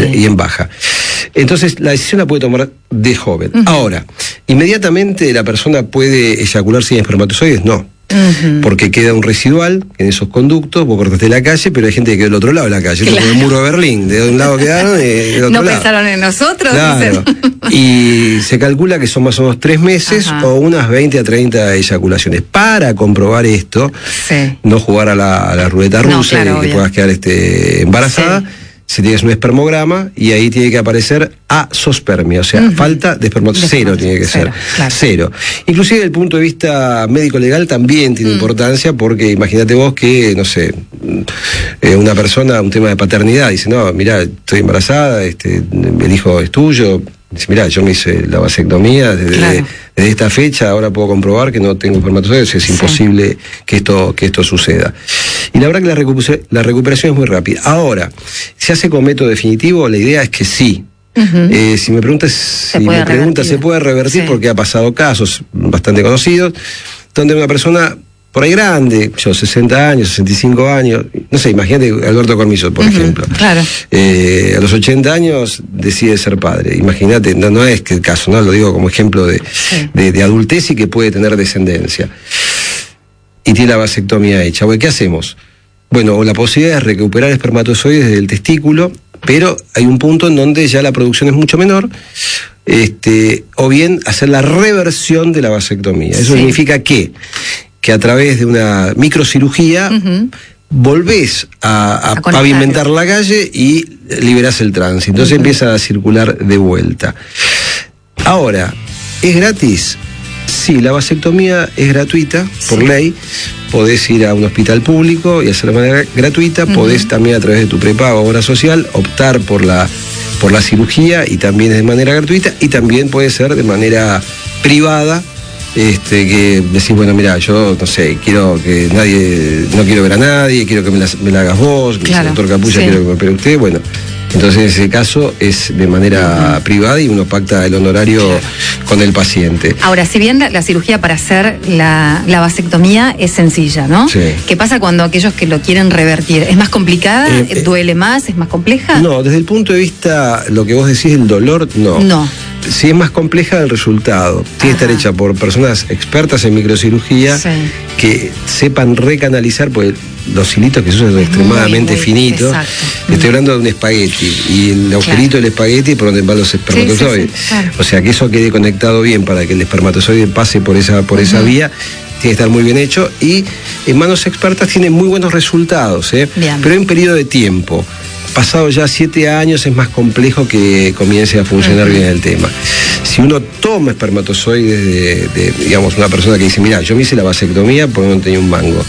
y en baja. Entonces, la decisión la puede tomar de joven. Ahora, ¿inmediatamente la persona puede eyacular sin espermatozoides? No. Porque queda un residual en esos conductos, vos cortaste la calle, pero hay gente que quedó del otro lado de la calle, como el muro de Berlín, de un lado quedaron y del otro lado. No pensaron en nosotros, claro. Y se calcula que son más o menos 3 meses o unas 20 a 30 eyaculaciones. Para comprobar esto, no jugar a la ruleta rusa y que puedas quedar embarazada, se tiene que hacer un espermograma y ahí tiene que aparecer asospermia, o sea, falta de espermatozoides, cero tiene que ser, cero. Inclusive desde el punto de vista médico-legal también tiene importancia, porque imagínate vos que, no sé, una persona, un tema de paternidad, dice, no, mirá, estoy embarazada, el hijo es tuyo. Dice, mirá, yo me hice la vasectomía desde esta fecha, ahora puedo comprobar que no tengo espermatozoides, es imposible que esto suceda. Y la verdad que la recuperación es muy rápida. Ahora, ¿se hace con método definitivo? La idea es que sí. Si me preguntas, se puede revertir porque ha pasado casos bastante conocidos, donde una persona por ahí grande, 60 años, 65 años, no sé, imagínate Alberto Cormizo, por ejemplo. Claro. A los 80 años decide ser padre. Imagínate, no es que el caso, ¿no? Lo digo como ejemplo de adultez y que puede tener descendencia. Y tiene la vasectomía hecha. Bueno, ¿qué hacemos? Bueno, la posibilidad es recuperar espermatozoides del testículo, pero hay un punto en donde ya la producción es mucho menor, o bien hacer la reversión de la vasectomía. Eso significa que a través de una microcirugía volvés a pavimentar la calle y liberás el tránsito. Entonces empieza a circular de vuelta. Ahora, ¿es gratis? Sí, la vasectomía es gratuita por ley. Podés ir a un hospital público y hacerla de manera gratuita. Podés también, a través de tu prepago o obra social, optar por la cirugía, y también es de manera gratuita, y también puede ser de manera privada. Que decís, bueno, mira, yo no sé, quiero que no quiero ver a nadie, quiero que me la hagas vos, doctor Capulla, quiero que me opere usted, bueno. Entonces, en ese caso es de manera privada y uno pacta el honorario con el paciente. Ahora, si bien la cirugía para hacer la vasectomía es sencilla, ¿no? Sí. ¿Qué pasa cuando aquellos que lo quieren revertir? ¿Es más complicada? ¿Duele más? ¿Es más compleja? No, desde el punto de vista, lo que vos decís, el dolor, no. Si es más compleja el resultado. Tiene que estar hecha por personas expertas en microcirugía que sepan recanalizar, porque los hilitos que se usan son extremadamente finitos. Estoy hablando de un espagueti, y el agujerito del espagueti es por donde van los espermatozoides. O sea, que eso quede conectado bien para que el espermatozoide pase por esa vía. Tiene que estar muy bien hecho, y en manos expertas tiene muy buenos resultados, pero hay un periodo de tiempo. Pasado ya 7 años es más complejo que comience a funcionar bien el tema. Si uno toma espermatozoides digamos, una persona que dice, mira, yo me hice la vasectomía porque no tenía un mango,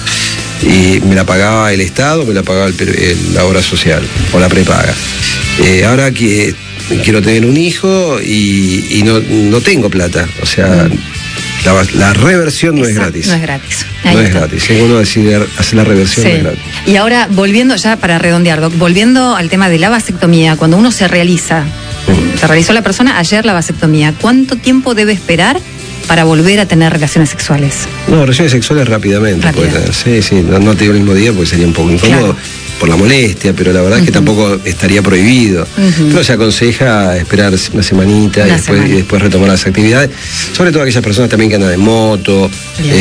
y me la pagaba el Estado, me la pagaba la obra social o la prepaga. Ahora que quiero tener un hijo y no tengo plata, o sea, la reversión no es gratis. No es gratis. No es gratis. Si uno decide hacer la reversión, no es gratis. Y ahora, volviendo ya para redondear, Doc, volviendo al tema de la vasectomía, cuando uno se realizó la persona ayer la vasectomía, ¿cuánto tiempo debe esperar para volver a tener relaciones sexuales? No, relaciones sexuales rápidamente. Puede tener. Sí, no te digo el mismo día porque sería un poco incómodo. Por la molestia, pero la verdad es que tampoco estaría prohibido. Pero se aconseja esperar una semanita y después retomar las actividades, sobre todo aquellas personas también que andan en moto.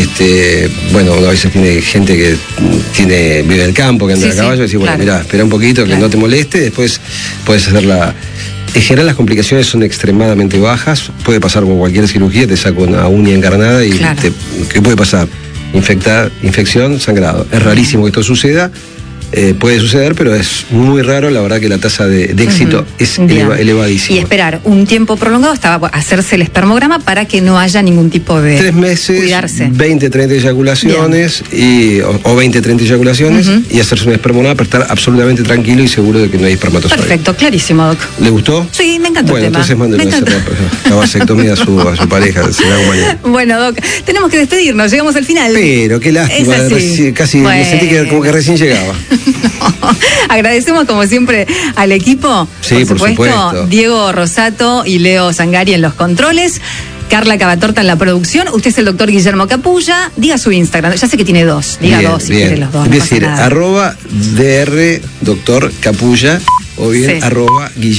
Bueno, a veces tiene gente que vive en el campo, que anda a caballo, y dice, bueno, mirá, espera un poquito que no te moleste, después puedes hacerla. En general las complicaciones son extremadamente bajas, puede pasar con cualquier cirugía, te saco una uña encarnada y ¿qué puede pasar? Infección, sangrado. Es rarísimo que esto suceda. Puede suceder, pero es muy raro. La verdad que la tasa de éxito es elevadísima. Y esperar un tiempo prolongado hasta hacerse el espermograma para que no haya ningún tipo de 3 meses, cuidarse. 20, 30 eyaculaciones o 20, 30 eyaculaciones y hacerse un espermograma para estar absolutamente tranquilo y seguro de que no hay espermatozoides. Perfecto, clarísimo, Doc. ¿Le gustó? Sí, me encantó el tema. Entonces mándenle a hacer la vasectomía a su pareja. Será mañana. Bueno, Doc, tenemos que despedirnos, llegamos al final. Pero qué lástima, casi me sentí como que recién llegaba. No. Agradecemos como siempre al equipo, por supuesto, Diego Rosato y Leo Zangari en los controles, Carla Cavatorta en la producción. Usted es el doctor Guillermo Capulla. Diga su Instagram, ya sé que tiene 2, diga 2 si quiere los 2. Es decir, @Dr. Capulla o bien @Guillermo